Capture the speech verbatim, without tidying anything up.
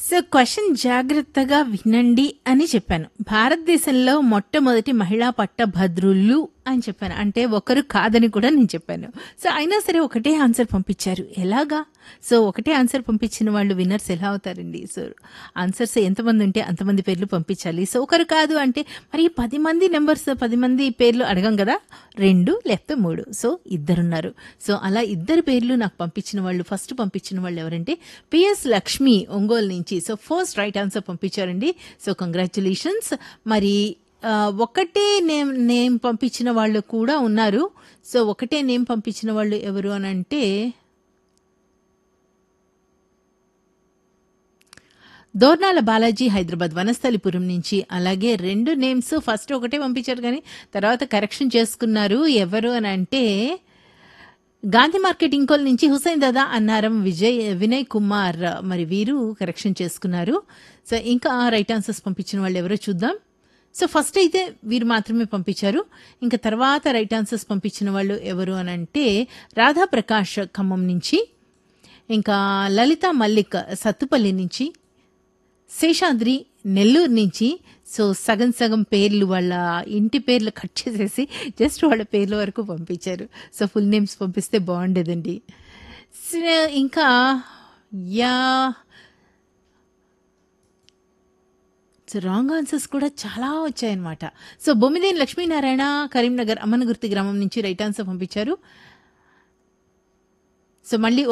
So question జాగ్రత్తగా వినండి అని చెప్పాను. భారతదేశంలో మొట్టమొదటి మహిళా పట్టభద్రులు అని చెప్పాను. అంటే ఒకరు కాదని కూడా నేను చెప్పాను. సో అయినా సరే ఒకటే ఆన్సర్ పంపించారు. ఎలాగా? సో ఒకటే ఆన్సర్ పంపించిన వాళ్ళు విన్నర్స్ ఎలా అవుతారండి? సో ఆన్సర్స్ ఎంతమంది ఉంటే అంతమంది పేర్లు పంపించాలి. సో ఒకరు కాదు అంటే మరి పది మంది నెంబర్స్ పది మంది పేర్లు అడగం కదా, రెండు లేకపోతే మూడు. సో ఇద్దరున్నారు. సో అలా ఇద్దరు పేర్లు నాకు పంపించిన వాళ్ళు, ఫస్ట్ పంపించిన వాళ్ళు ఎవరంటే పిఎస్ లక్ష్మి ఒంగోలు నుంచి. సో ఫస్ట్ రైట్ ఆన్సర్ పంపించారండి. So congratulations. మరి ఆ, ఒకటే నేమ్ నేమ్ పంపించిన వాళ్ళు కూడా ఉన్నారు. సో ఒకటే నేమ్ పంపించిన వాళ్ళు ఎవరు అని అంటే దోర్నాల బాలాజీ హైదరాబాద్ వనస్థలిపురం నుంచి. అలాగే రెండు నేమ్స్ ఫస్ట్ ఒకటే పంపించారు కానీ తర్వాత కరెక్షన్ చేసుకున్నారు. ఎవరు అని అంటే గాంధీ మార్కెట్ ఇంకోల్ నుంచి హుసైన్ దాదా అన్నారం విజయ్ వినయ్ కుమార్. మరి వీరు కరెక్షన్ చేసుకున్నారు. సో ఇంకా రైట్ ఆన్సర్స్ పంపించిన వాళ్ళు ఎవరో చూద్దాం. సో ఫస్ట్ అయితే వీరు మాత్రమే పంపించారు. ఇంకా తర్వాత రైట్ ఆన్సర్స్ పంపించిన వాళ్ళు ఎవరు అని అంటే రాధాప్రకాష్ ఖమ్మం నుంచి, ఇంకా లలిత మల్లిక్ సత్తుపల్లి నుంచి, శేషాద్రి నెల్లూరు నుంచి. సో సగం సగం పేర్లు వాళ్ళ ఇంటి పేర్లు కట్ చేసేసి జస్ట్ వాళ్ళ పేర్ల వరకు పంపించారు. సో ఫుల్ నేమ్స్ పంపిస్తే బాగుండేదండి. సో ఇంకా యా సో రాంగ్ ఆన్సర్స్ కూడా చాలా వచ్చాయన్నమాట. సో బొమ్మిదేని లక్ష్మీనారాయణ కరీంనగర్ అమ్మనగుర్తి గ్రామం నుంచి రైట్ ఆన్సర్ పంపించారు. సో మళ్ళీ